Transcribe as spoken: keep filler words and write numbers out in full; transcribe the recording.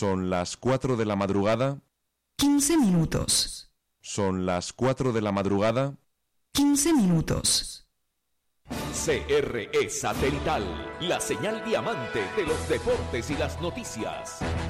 Son las cuatro de la madrugada. quince minutos. Son las cuatro de la madrugada. quince minutos. C R E Satelital, la señal diamante de los deportes y las noticias.